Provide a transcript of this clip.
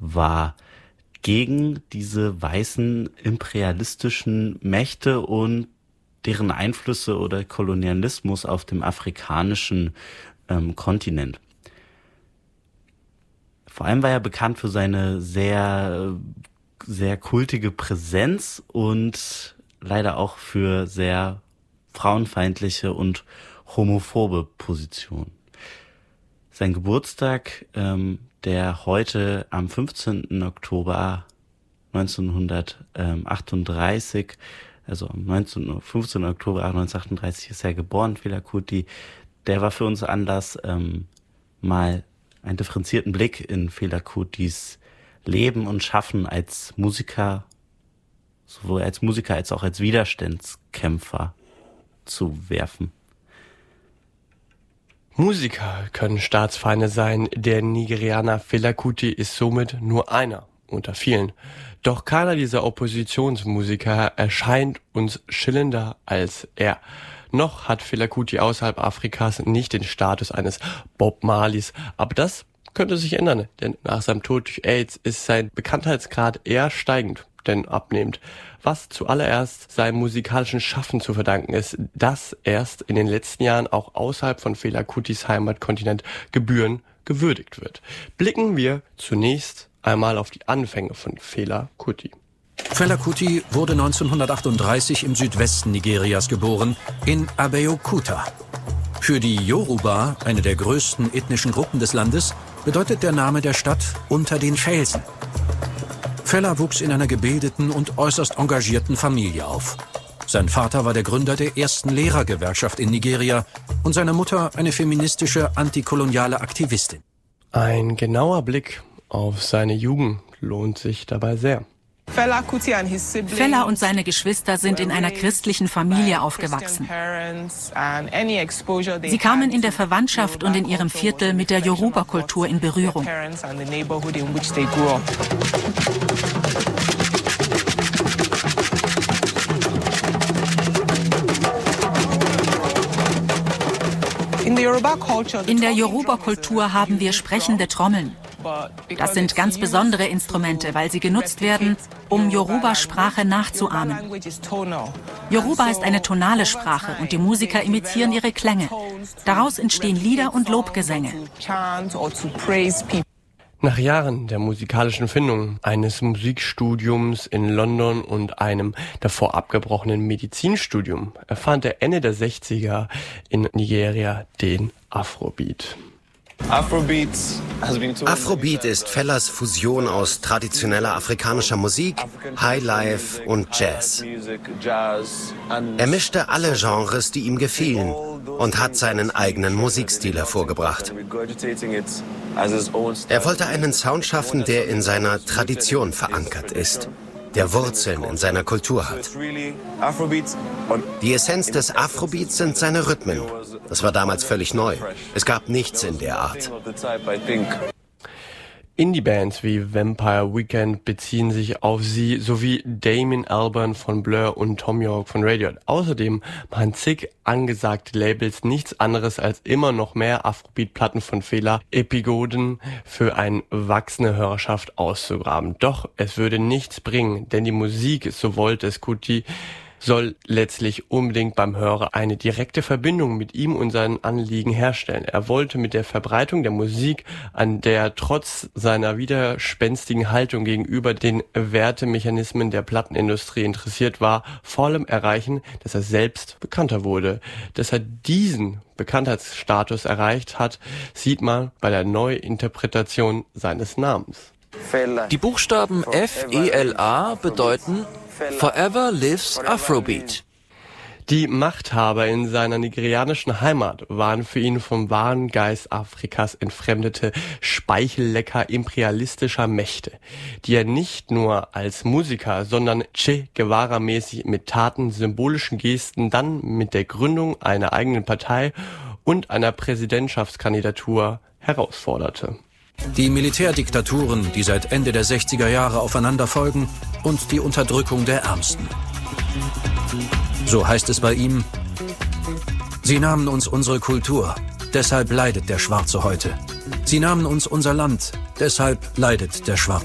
war gegen diese weißen imperialistischen Mächte und deren Einflüsse oder Kolonialismus auf dem afrikanischen Kontinent. Vor allem war er bekannt für seine sehr, sehr kultige Präsenz und leider auch für sehr frauenfeindliche und homophobe Positionen. Sein Geburtstag, der heute am 15. Oktober 1938, also am 15. Oktober 1938 ist er geboren, Fela Kuti, der war für uns Anlass, mal einen differenzierten Blick in Fela Kutis Leben und Schaffen als Musiker, sowohl als Musiker als auch als Widerstandskämpfer zu werfen. Musiker können Staatsfeinde sein, der Nigerianer Fela Kuti ist somit nur einer unter vielen. Doch keiner dieser Oppositionsmusiker erscheint uns schillender als er. Noch hat Fela Kuti außerhalb Afrikas nicht den Status eines Bob Marleys, aber das könnte sich ändern, denn nach seinem Tod durch AIDS ist sein Bekanntheitsgrad eher steigend, denn abnehmend. Was zuallererst seinem musikalischen Schaffen zu verdanken ist, das erst in den letzten Jahren auch außerhalb von Fela Kutis Heimatkontinent gebührend gewürdigt wird. Blicken wir zunächst einmal auf die Anfänge von Fela Kuti. Fela Kuti wurde 1938 im Südwesten Nigerias geboren, in Abeokuta. Für die Yoruba, eine der größten ethnischen Gruppen des Landes, bedeutet der Name der Stadt unter den Felsen. Fela wuchs in einer gebildeten und äußerst engagierten Familie auf. Sein Vater war der Gründer der ersten Lehrergewerkschaft in Nigeria und seine Mutter eine feministische antikoloniale Aktivistin. Ein genauer Blick auf seine Jugend lohnt sich dabei sehr. Fela und seine Geschwister sind in einer christlichen Familie aufgewachsen. Sie kamen in der Verwandtschaft und in ihrem Viertel mit der Yoruba-Kultur in Berührung. In der Yoruba-Kultur haben wir sprechende Trommeln. Das sind ganz besondere Instrumente, weil sie genutzt werden, um Yoruba-Sprache nachzuahmen. Yoruba ist eine tonale Sprache und die Musiker imitieren ihre Klänge. Daraus entstehen Lieder und Lobgesänge. Nach Jahren der musikalischen Findung, eines Musikstudiums in London und einem davor abgebrochenen Medizinstudium erfand er Ende der 60er in Nigeria den Afrobeat. Afrobeat ist Felas Fusion aus traditioneller afrikanischer Musik, Highlife und Jazz. Er mischte alle Genres, die ihm gefielen, und hat seinen eigenen Musikstil hervorgebracht. Er wollte einen Sound schaffen, der in seiner Tradition verankert ist, der Wurzeln in seiner Kultur hat. Die Essenz des Afrobeats sind seine Rhythmen. Das war damals völlig neu. Es gab nichts in der Art. Indie-Bands wie Vampire Weekend beziehen sich auf sie, sowie Damon Albarn von Blur und Thom Yorke von Radiohead. Außerdem machen zig angesagte Labels nichts anderes als immer noch mehr Afrobeat-Platten von Fela Epigoden für eine wachsende Hörerschaft auszugraben. Doch es würde nichts bringen, denn die Musik, so wollte es Kuti, soll letztlich unbedingt beim Hörer eine direkte Verbindung mit ihm und seinen Anliegen herstellen. Er wollte mit der Verbreitung der Musik, an der er trotz seiner widerspenstigen Haltung gegenüber den Wertemechanismen der Plattenindustrie interessiert war, vor allem erreichen, dass er selbst bekannter wurde. Dass er diesen Bekanntheitsstatus erreicht hat, sieht man bei der Neuinterpretation seines Namens. Die Buchstaben F-E-L-A bedeuten Forever Lives Afrobeat. Die Machthaber in seiner nigerianischen Heimat waren für ihn vom wahren Geist Afrikas entfremdete Speichellecker imperialistischer Mächte, die er nicht nur als Musiker, sondern Che Guevara-mäßig mit Taten, symbolischen Gesten, dann mit der Gründung einer eigenen Partei und einer Präsidentschaftskandidatur herausforderte. Die Militärdiktaturen, die seit Ende der 60er Jahre aufeinander folgen, und die Unterdrückung der Ärmsten. So heißt es bei ihm: Sie nahmen uns unsere Kultur, deshalb leidet der Schwarze heute. Sie nahmen uns unser Land, deshalb leidet der Schwarze.